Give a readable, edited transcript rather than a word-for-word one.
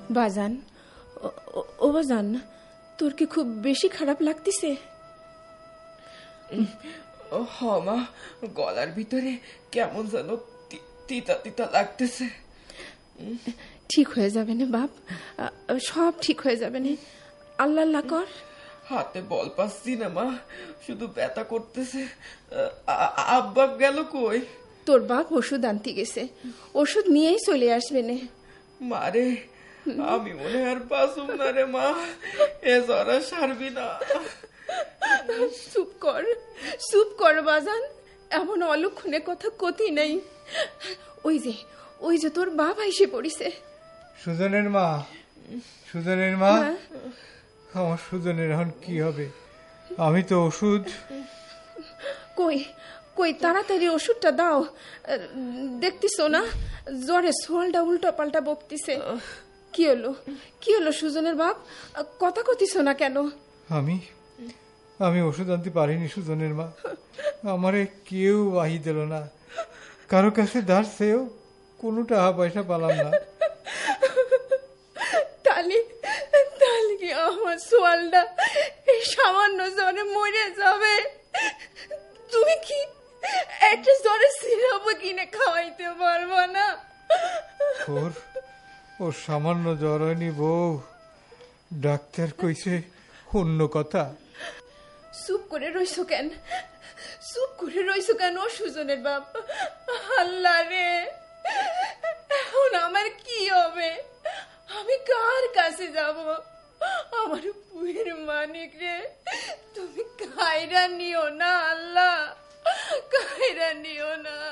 বাজান, ও বাজান, তোর কি খুব বেশি খারাপ লাগতেছে? হ মা, গলার ভিতরে কেমন যেন তিতা তিতা লাগতেছে। ঠিক হয়ে যাবে না বাপ, সব ঠিক হয়ে যাবে না। আল্লাহ আল্লাহ কর। হাতে বল পাচ্ছি না মা, শুধু ব্যথা করতেছে। আব্বা গেল কই? তোর বাপ ওষুধ আনতে গেছে, ওষুধ নিয়েই চলে আসবে না। মারে, আমি মনে আর বাঁচুম না রে মা, এ জ্বর আর সারবি না। চুপ কর, চুপ কর বাজান, এমন অলক্ষণে কথা কতি নাই। ওই যে তোর বাপ আইসে পড়িছে। সুজনের মা, সুজনের মা, আমার সুজনের এখন কি হবে? আমি তো ওষুধ। কই কই তাড়াতাড়ি ওষুধটা দাও। দেখতিস না জ্বরে সোয়ালটা উল্টো পাল্টা বকতিছে। কি হলো সুজনের বাপ, কথা কতিস না কেন? আমি ওষুধ আনতে পারিনি সুজনের মা, আমারে কেউ বাহি দিল না, কারো কাছে ধার চেয়েও কোনো টাকা পয়সা পালাম না। তাহলে কি আমার সোয়ালটা এই সামান্য জ্বরে মরে যাবে? তুমি কি একটা জ্বরে সিরাপ কিনে খাওয়াইতে পারবা না? ওর সামান্য জ্বর হয়নি বউ, ডাক্তার কইছে অন্য কথা। চুপ করে রইছো কেন? চুপ করে রইছো কেন সুজনের বাপ? আল্লাহ রে, এখন আমার কি হবে? আমি কার কাছে যাব? আমার পুয়ের মানিক রে, তুমি কায়রা নিও না আল্লাহ, কায়রা নিও না।